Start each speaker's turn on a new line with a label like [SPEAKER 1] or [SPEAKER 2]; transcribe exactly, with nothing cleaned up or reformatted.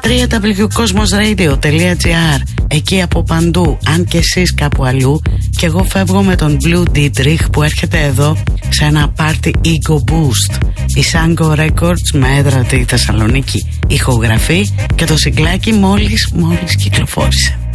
[SPEAKER 1] double-u double-u double-u τελεία cosmos radio τελεία gr. Εκεί από παντού, αν και εσείς κάπου αλλού. Και εγώ φεύγω με τον Blue Dietrich που έρχεται εδώ σε ένα party ego boost. Η Sango Records με έδρα τη Θεσσαλονίκη ηχογραφεί και το συγκλάκι μόλις μόλις κυκλοφόρησε.